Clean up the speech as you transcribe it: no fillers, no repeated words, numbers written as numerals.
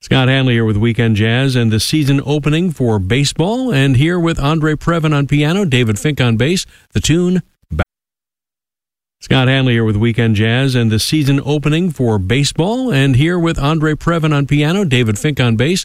Scott Hanley here with Weekend Jazz and the season opening for baseball. And here with Andre Previn on piano, David Fink on bass, the tune Back. Scott Hanley here with Weekend Jazz and the season opening for baseball. And here with Andre Previn on piano, David Fink on bass,